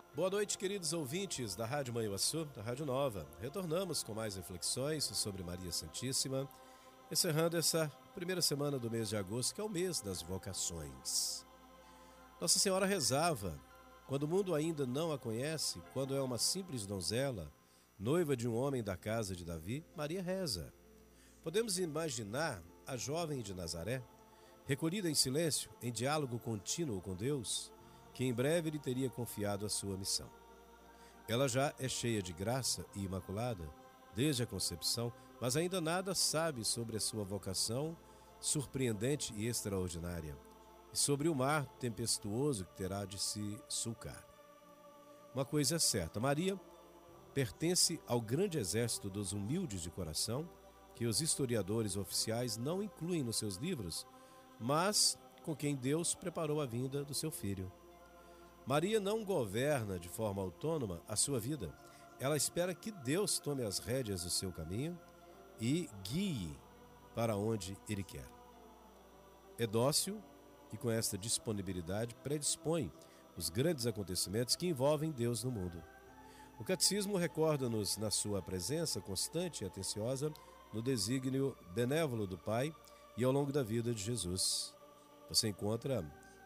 Boa noite, queridos ouvintes da Rádio Manhuaçu, da Rádio Nova. Retornamos com mais reflexões sobre Maria Santíssima, encerrando essa primeira semana do mês de agosto, que é o mês das vocações. Nossa Senhora rezava, quando o mundo ainda não a conhece, quando é uma simples donzela, noiva de um homem da casa de Davi, Maria reza. Podemos imaginar a jovem de Nazaré, recolhida em silêncio, em diálogo contínuo com Deus, que em breve lhe teria confiado a sua missão. Ela já é cheia de graça e imaculada desde a concepção, mas ainda nada sabe sobre a sua vocação surpreendente e extraordinária, e sobre o mar tempestuoso que terá de se sulcar. Uma coisa é certa, Maria pertence ao grande exército dos humildes de coração, que os historiadores oficiais não incluem nos seus livros, mas com quem Deus preparou a vinda do seu filho. Maria não governa de forma autônoma a sua vida. Ela espera que Deus tome as rédeas do seu caminho e guie para onde Ele quer. É dócil e com esta disponibilidade predispõe os grandes acontecimentos que envolvem Deus no mundo. O Catecismo recorda-nos na sua presença constante e atenciosa no desígnio benévolo do Pai e ao longo da vida de Jesus. Você encontra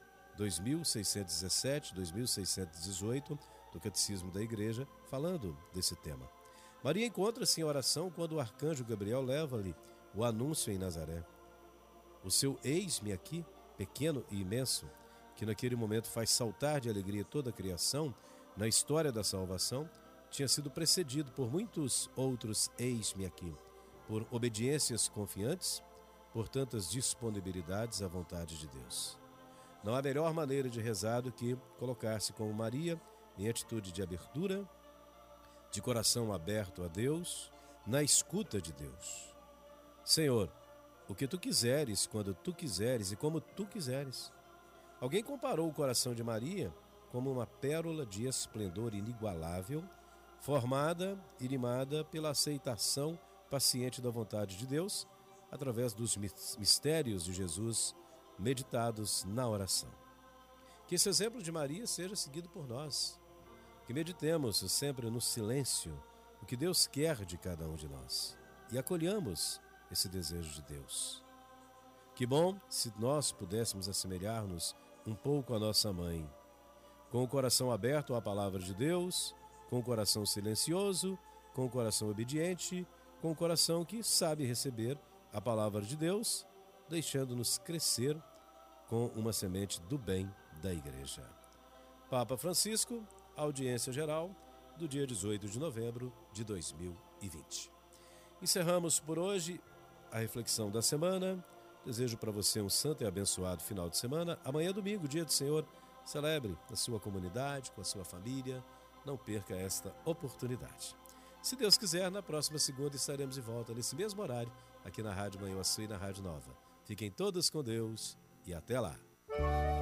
2617, 2618 do Catecismo da Igreja falando desse tema. Maria encontra-se em oração quando o arcanjo Gabriel leva-lhe o anúncio em Nazaré. O seu eis-me aqui, pequeno e imenso, que naquele momento faz saltar de alegria toda a criação, na história da salvação, tinha sido precedido por muitos outros eis-me aqui, por obediências confiantes, por tantas disponibilidades à vontade de Deus. Não há melhor maneira de rezar do que colocar-se como Maria em atitude de abertura, de coração aberto a Deus, na escuta de Deus. Senhor, o que tu quiseres, quando tu quiseres e como tu quiseres. Alguém comparou o coração de Maria como uma pérola de esplendor inigualável, formada e limada pela aceitação paciente da vontade de Deus, através dos mistérios de Jesus meditados na oração. Que esse exemplo de Maria seja seguido por nós, que meditemos sempre no silêncio o que Deus quer de cada um de nós e acolhamos esse desejo de Deus. Que bom se nós pudéssemos assemelhar-nos um pouco à nossa mãe, com o coração aberto à palavra de Deus, com o coração silencioso, com o coração obediente, com o coração que sabe receber a palavra de Deus, deixando-nos crescer com uma semente do bem da Igreja. Papa Francisco, audiência geral do dia 18 de novembro de 2020. Encerramos por hoje a reflexão da semana. Desejo para você um santo e abençoado final de semana. Amanhã, domingo, dia do Senhor, celebre na sua comunidade, com a sua família. Não perca esta oportunidade. Se Deus quiser, na próxima segunda estaremos de volta nesse mesmo horário, aqui na Rádio Manhuaçu e na Rádio Nova. Fiquem todos com Deus e até lá.